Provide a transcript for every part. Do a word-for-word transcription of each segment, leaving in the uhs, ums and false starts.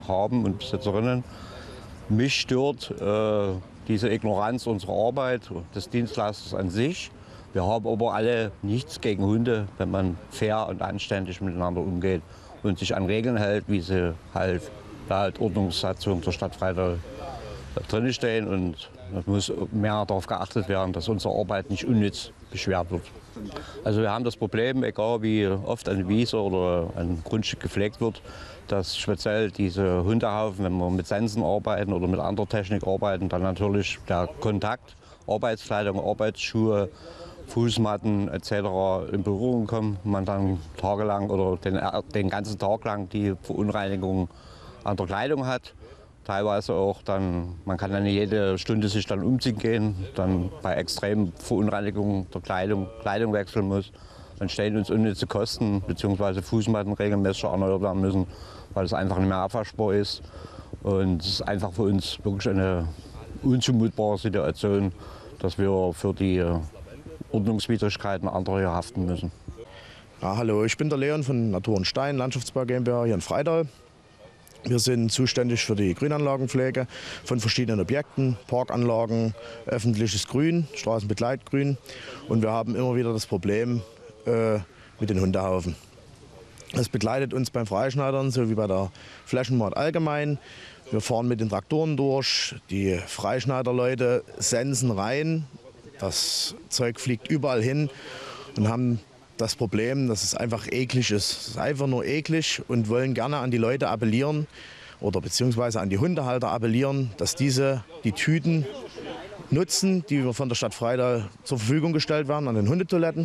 haben und Besitzerinnen. Mich stört äh, diese Ignoranz unserer Arbeit, des Dienstleisters an sich. Wir haben aber alle nichts gegen Hunde, wenn man fair und anständig miteinander umgeht und sich an Regeln hält, wie sie halt laut Ordnungssatzung der Stadt Freidal drin stehen. Und es muss mehr darauf geachtet werden, dass unsere Arbeit nicht unnütz beschwert wird. Also wir haben das Problem, egal wie oft eine Wiese oder ein Grundstück gepflegt wird, dass speziell diese Hundehaufen, wenn wir mit Sensen arbeiten oder mit anderer Technik arbeiten, dann natürlich der Kontakt, Arbeitskleidung, Arbeitsschuhe, Fußmatten et cetera in Berührung kommen. Man dann tagelang oder den, den ganzen Tag lang die Verunreinigung an der Kleidung hat. Teilweise auch dann, man kann dann jede Stunde sich dann umziehen gehen, dann bei extremen Verunreinigungen der Kleidung, Kleidung wechseln muss. Dann stehen uns unnütze Kosten bzw. Fußmatten regelmäßig erneuert werden müssen, weil es einfach nicht mehr abwaschbar ist. Und es ist einfach für uns wirklich eine unzumutbare Situation, dass wir für die Ordnungswidrigkeiten anderer hier haften müssen. Ja, hallo, ich bin der Leon von Natur und Stein, Landschaftsbau GmbH hier in Freidal. Wir sind zuständig für die Grünanlagenpflege von verschiedenen Objekten, Parkanlagen, öffentliches Grün, Straßenbegleitgrün. Und wir haben immer wieder das Problem äh, mit den Hundehaufen. Das begleitet uns beim Freischneidern sowie bei der Flächenmord allgemein. Wir fahren mit den Traktoren durch, die Freischneiderleute sensen rein, das Zeug fliegt überall hin und haben das Problem, dass es einfach eklig ist. Es ist einfach nur eklig und wollen gerne an die Leute appellieren oder beziehungsweise an die Hundehalter appellieren, dass diese die Tüten nutzen, die wir von der Stadt Freidal zur Verfügung gestellt werden an den Hundetoiletten,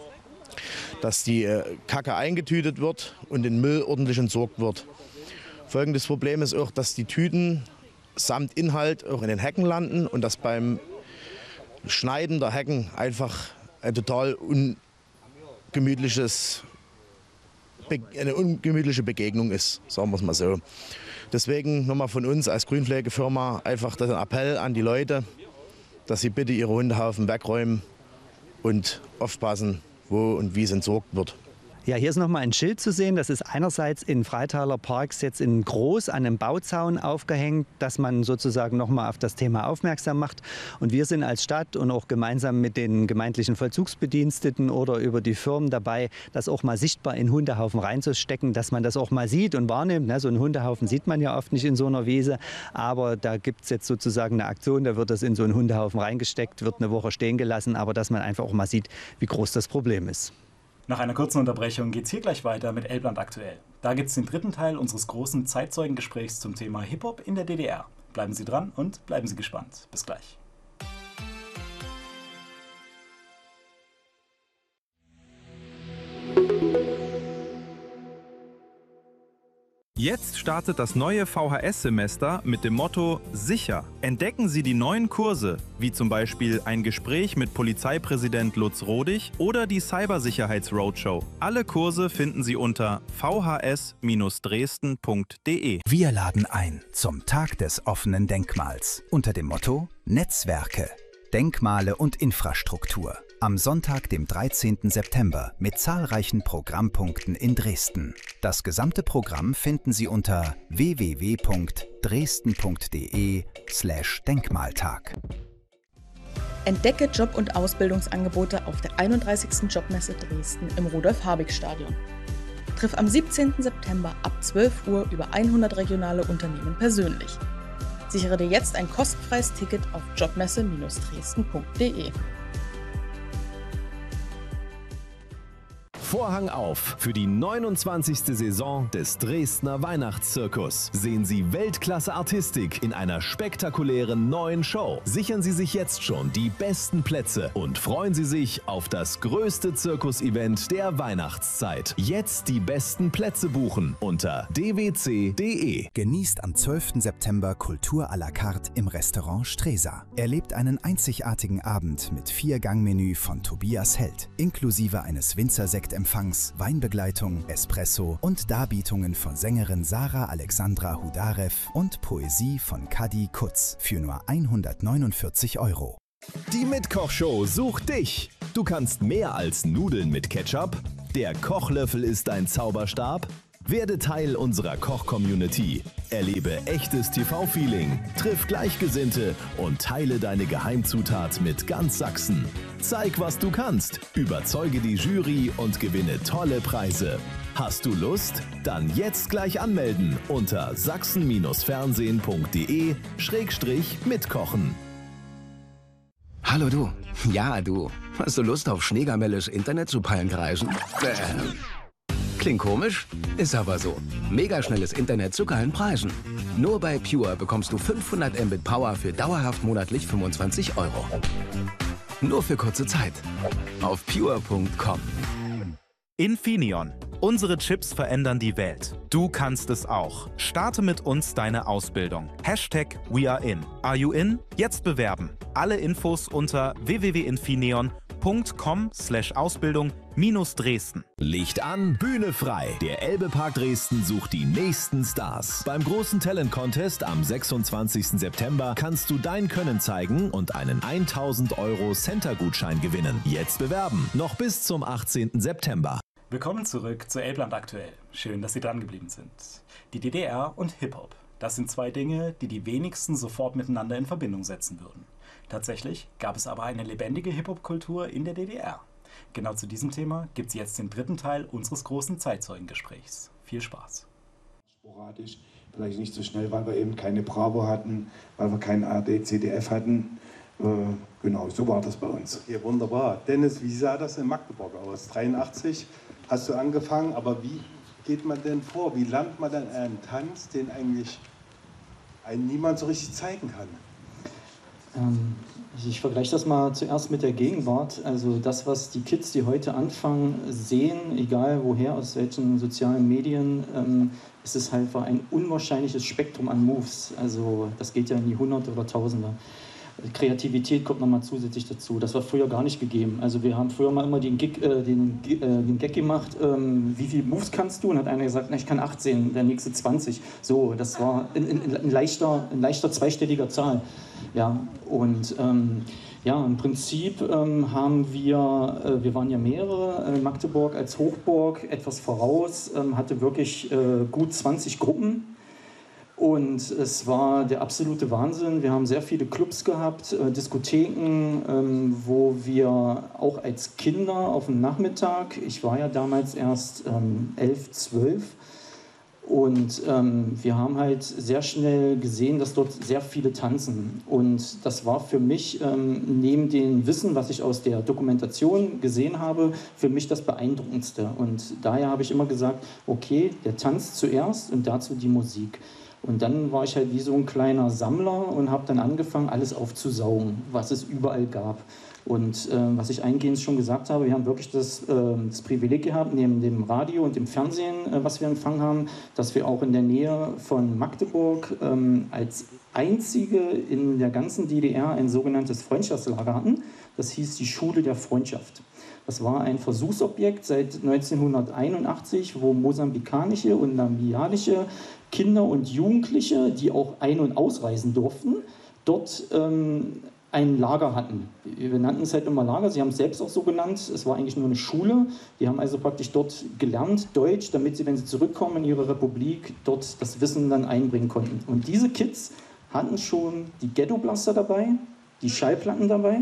dass die Kacke eingetütet wird und den Müll ordentlich entsorgt wird. Folgendes Problem ist auch, dass die Tüten samt Inhalt auch in den Hecken landen und dass beim Schneiden der Hecken einfach ein total un Gemütliches, eine ungemütliche Begegnung ist, sagen wir es mal so. Deswegen nochmal von uns als Grünpflegefirma einfach den Appell an die Leute, dass sie bitte ihre Hundehaufen wegräumen und aufpassen, wo und wie es entsorgt wird. Ja, hier ist noch mal ein Schild zu sehen. Das ist einerseits in Freitaler Parks jetzt in groß an einem Bauzaun aufgehängt, dass man sozusagen noch mal auf das Thema aufmerksam macht. Und wir sind als Stadt und auch gemeinsam mit den gemeindlichen Vollzugsbediensteten oder über die Firmen dabei, das auch mal sichtbar in Hundehaufen reinzustecken, dass man das auch mal sieht und wahrnimmt. So einen Hundehaufen sieht man ja oft nicht in so einer Wiese, aber da gibt es jetzt sozusagen eine Aktion, da wird das in so einen Hundehaufen reingesteckt, wird eine Woche stehen gelassen, aber dass man einfach auch mal sieht, wie groß das Problem ist. Nach einer kurzen Unterbrechung geht es hier gleich weiter mit Elbland aktuell. Da gibt es den dritten Teil unseres großen Zeitzeugengesprächs zum Thema Hip-Hop in der D D R. Bleiben Sie dran und bleiben Sie gespannt. Bis gleich. Jetzt startet das neue V H S-Semester mit dem Motto Sicher. Entdecken Sie die neuen Kurse, wie zum Beispiel ein Gespräch mit Polizeipräsident Lutz Rodig oder die Cybersicherheits-Roadshow. Alle Kurse finden Sie unter v h s Bindestrich dresden Punkt d e. Wir laden ein zum Tag des offenen Denkmals unter dem Motto Netzwerke, Denkmale und Infrastruktur. Am Sonntag, dem dreizehnten September, mit zahlreichen Programmpunkten in Dresden. Das gesamte Programm finden Sie unter w w w Punkt dresden Punkt d e slash Denkmaltag. Entdecke Job- und Ausbildungsangebote auf der einunddreißigsten Jobmesse Dresden im Rudolf-Habig-Stadion. Triff am siebzehnten September ab zwölf Uhr über hundert regionale Unternehmen persönlich. Sichere dir jetzt ein kostenfreies Ticket auf jobmesse Bindestrich dresden Punkt d e. Vorhang auf für die neunundzwanzigste Saison des Dresdner Weihnachtszirkus. Sehen Sie Weltklasse-Artistik in einer spektakulären neuen Show. Sichern Sie sich jetzt schon die besten Plätze und freuen Sie sich auf das größte Zirkus-Event der Weihnachtszeit. Jetzt die besten Plätze buchen unter d w c punkt d e. Genießt am zwölften September Kultur à la carte im Restaurant Stresa. Erlebt einen einzigartigen Abend mit Vier-Gang-Menü von Tobias Held, inklusive eines Winzersektempfangs, Weinbegleitung, Espresso und Darbietungen von Sängerin Sarah Alexandra Hudarev und Poesie von Kadi Kutz für nur hundertneunundvierzig Euro. Die Mitkochshow sucht dich. Du kannst mehr als Nudeln mit Ketchup. Der Kochlöffel ist dein Zauberstab. Werde Teil unserer Koch-Community. Erlebe echtes T V-Feeling, triff Gleichgesinnte und teile deine Geheimzutat mit ganz Sachsen. Zeig, was du kannst, überzeuge die Jury und gewinne tolle Preise. Hast du Lust? Dann jetzt gleich anmelden unter sachsen fernsehen punkt de schrägstrich mitkochen. Hallo du. Ja, du. Hast du Lust auf schneegamelles Internet zu Pallenkreisen? Bäh. Klingt komisch? Ist aber so. Megaschnelles Internet zu geilen Preisen. Nur bei Pure bekommst du fünfhundert Mbit Power für dauerhaft monatlich fünfundzwanzig Euro. Nur für kurze Zeit. Auf pure punkt com. Infineon. Unsere Chips verändern die Welt. Du kannst es auch. Starte mit uns deine Ausbildung. Hashtag WeAreIn. Are you in? Jetzt bewerben. Alle Infos unter w w w punkt infineon punkt com slash Ausbildung minus Dresden. Licht an, Bühne frei. Der Elbe-Park Dresden sucht die nächsten Stars. Beim großen Talent-Contest am sechsundzwanzigsten September kannst du dein Können zeigen und einen tausend Euro Center-Gutschein gewinnen. Jetzt bewerben. Noch bis zum achtzehnten September. Willkommen zurück zu Elbland aktuell. Schön, dass Sie dran geblieben sind. Die D D R und Hip-Hop. Das sind zwei Dinge, die die wenigsten sofort miteinander in Verbindung setzen würden. Tatsächlich gab es aber eine lebendige Hip-Hop-Kultur in der D D R. Genau zu diesem Thema gibt es jetzt den dritten Teil unseres großen Zeitzeugengesprächs. Viel Spaß. Sporadisch, vielleicht nicht so schnell, weil wir eben keine Bravo hatten, weil wir kein A R D, C D F hatten. Äh, genau, so war das bei uns. Ja, wunderbar. Dennis, wie sah das in Magdeburg aus? dreiundachtzig hast du angefangen, aber wie geht man denn vor? Wie lernt man dann einen Tanz, den eigentlich einem niemand so richtig zeigen kann? Ähm, ich, ich vergleiche das mal zuerst mit der Gegenwart. Also das, was die Kids, die heute anfangen, sehen, egal woher, aus welchen sozialen Medien, ähm, ist es halt ein unwahrscheinliches Spektrum an Moves. Also das geht ja in die Hunderte oder Tausende. Kreativität kommt nochmal zusätzlich dazu. Das war früher gar nicht gegeben. Also wir haben früher mal immer den, Gig, äh, den, äh, den Gag gemacht, ähm, wie viele Moves kannst du? Und hat einer gesagt, na, ich kann achtzehn, der nächste zwanzig. So, das war ein, ein, ein, leichter, ein leichter zweistelliger Zahl. Ja, und ähm, ja, im Prinzip ähm, haben wir, äh, wir waren ja mehrere, äh, Magdeburg als Hochburg etwas voraus, ähm, hatte wirklich äh, gut zwanzig Gruppen. Und es war der absolute Wahnsinn. Wir haben sehr viele Clubs gehabt, äh, Diskotheken, ähm, wo wir auch als Kinder auf dem Nachmittag, ich war ja damals erst ähm, elf, zwölf, und ähm, wir haben halt sehr schnell gesehen, dass dort sehr viele tanzen. Und das war für mich, ähm, neben dem Wissen, was ich aus der Dokumentation gesehen habe, für mich das Beeindruckendste. Und daher habe ich immer gesagt, okay, der Tanz zuerst und dazu die Musik. Und dann war ich halt wie so ein kleiner Sammler und habe dann angefangen, alles aufzusaugen, was es überall gab. Und äh, was ich eingehend schon gesagt habe, wir haben wirklich das, äh, das Privileg gehabt, neben dem Radio und dem Fernsehen, äh, was wir empfangen haben, dass wir auch in der Nähe von Magdeburg ähm, als einzige in der ganzen D D R ein sogenanntes Freundschaftslager hatten. Das hieß die Schule der Freundschaft. Das war ein Versuchsobjekt seit neunzehnhunderteinundachtzig, wo mosambikanische und namibianische Kinder und Jugendliche, die auch ein- und ausreisen durften, dort ähm, ein Lager hatten. Wir nannten es halt immer Lager, sie haben es selbst auch so genannt. Es war eigentlich nur eine Schule. Die haben also praktisch dort gelernt, Deutsch, damit sie, wenn sie zurückkommen in ihre Republik, dort das Wissen dann einbringen konnten. Und diese Kids hatten schon die Ghetto-Blaster dabei, die Schallplatten dabei,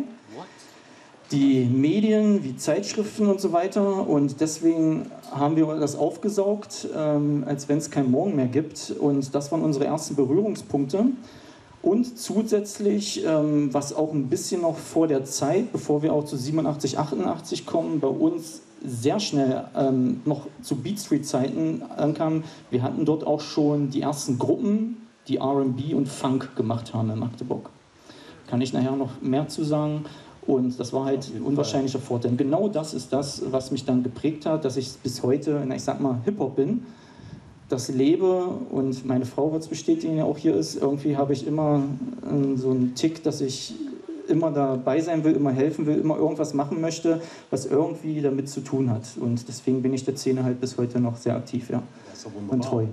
die Medien wie Zeitschriften und so weiter. Und deswegen haben wir das aufgesaugt, ähm, als wenn es kein Morgen mehr gibt. Und das waren unsere ersten Berührungspunkte. Und zusätzlich, ähm, was auch ein bisschen noch vor der Zeit, bevor wir auch zu siebenundachtzig, achtundachtzig kommen, bei uns sehr schnell ähm, noch zu Beat Street Zeiten ankam, wir hatten dort auch schon die ersten Gruppen, die R and B und Funk gemacht haben in Magdeburg. Kann ich nachher noch mehr zu sagen. Und das war halt ein unwahrscheinlicher Vorteil. Und genau das ist das, was mich dann geprägt hat, dass ich bis heute, ich sag mal, Hip-Hop bin, das lebe, und meine Frau wird es bestätigen, die ja auch hier ist. Irgendwie habe ich immer äh, so einen Tick, dass ich immer dabei sein will, immer helfen will, immer irgendwas machen möchte, was irgendwie damit zu tun hat. Und deswegen bin ich der Szene halt bis heute noch sehr aktiv, ja. Das ist ja und treu.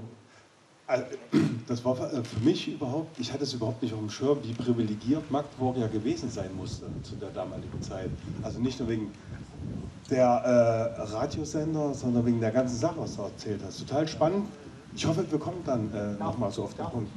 Das war für mich überhaupt, ich hatte es überhaupt nicht auf dem Schirm, wie privilegiert Magdeburg ja gewesen sein musste zu der damaligen Zeit. Also nicht nur wegen der äh, Radiosender, sondern wegen der ganzen Sache, was du erzählt hast. Total spannend. Ich hoffe, wir kommen dann äh, nochmal so auf den Punkt.